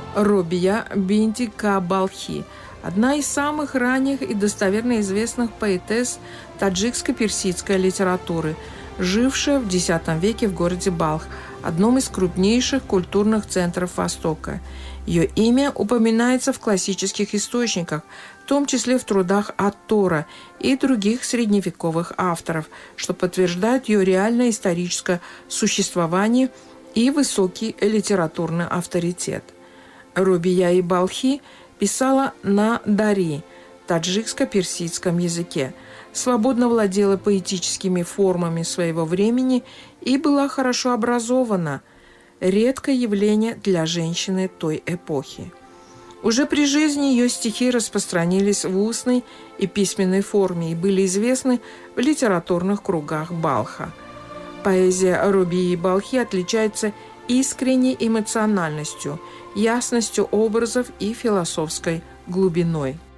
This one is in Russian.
Робия бинти Кабалхи, одна из самых ранних и достоверно известных поэтесс таджикско-персидской литературы, жившая в X веке в городе Балх, одном из крупнейших культурных центров Востока. Ее имя упоминается в классических источниках, в том числе в трудах Ат-Тора и других средневековых авторов, что подтверждает ее реальное историческое существование и высокий литературный авторитет. Робия Балхи писала на дари, таджикско-персидском языке, свободно владела поэтическими формами своего времени и была хорошо образована, редкое явление для женщины той эпохи. Уже при жизни ее стихи распространились в устной и письменной форме и были известны в литературных кругах Балха. Поэзия Робии Балхи отличается искренней эмоциональностью, ясностью образов и философской глубиной.